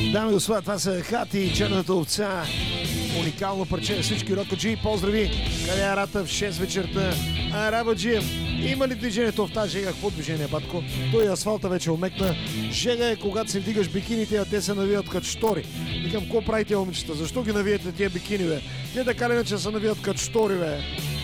Дами и господа, това са Хати и Черната овца. Уникално парче. Всички рокаджи, поздрави. Къде е Рата в 6 вечерта? Арабаджи, има ли движението в тази жега? Какво движение, батко? Той асфалта вече омекна. Жега е когато се вдигаш бикините, а те се навият като штори. Викам, какво правите, момичета? Защо ги навиете тия бикини, бе? Те така ли иначе се навият като штори, бе?